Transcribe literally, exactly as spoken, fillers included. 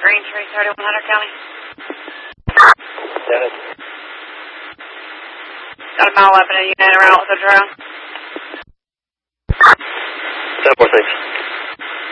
Green Tree, thirty-one hundred County. Dennis. Got a mile eleven and United around with a drone.